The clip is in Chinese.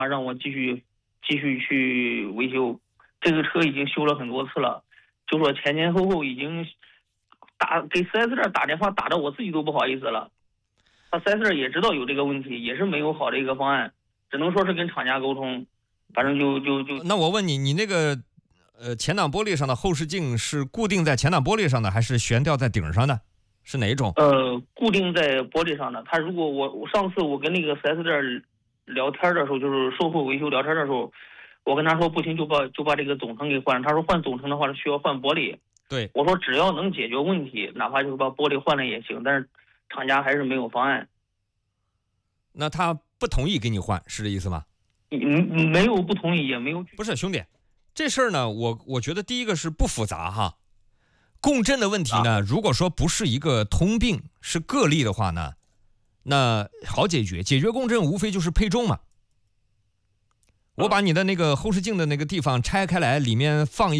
让我继续去维修。这个车已经修了很多次了，就说前前后后已经给 4S 店打电话打的我自己都不好意思了。他 4S 店也知道有这个问题，也是没有好的一个方案，只能说是跟厂家沟通。反正就。 那我问你，你那个前挡玻璃上的后视镜是固定在前挡玻璃上的，还是悬吊在顶上的？是哪一种？ 固定在玻璃上的。他如果我上次我跟那个 4S 店聊天的时候，就是售后维修聊天的时候，我跟他说不行就把这个总成给换了。他说换总成的话是需要换玻璃。 对， 我说只要能解决问题，哪怕就是把玻璃换了也行，但是厂家还是没有方案。 那他不同意给你换，是这意思吗？ 没有不同意，也没有。 不是兄弟，这事儿呢，我觉得第一个是不复杂哈。共振的问题呢，如果说不是一个通病，是个例的话呢，那好解决。解决共振无非就是配重嘛。我把你的那个后视镜的那个地方拆开来，里面放